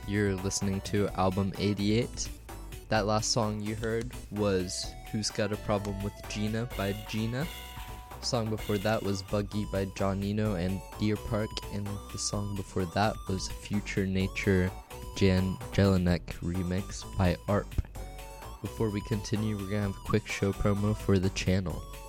You're listening to album 88. That last song you heard was Who's Got a Problem with Gina by Gina. The song before that was Buggy by John Eno and Deer Park, and the song before that was Future Nature Jan Jelinek remix by ARP. Before we continue, we're gonna have a quick show promo for the channel.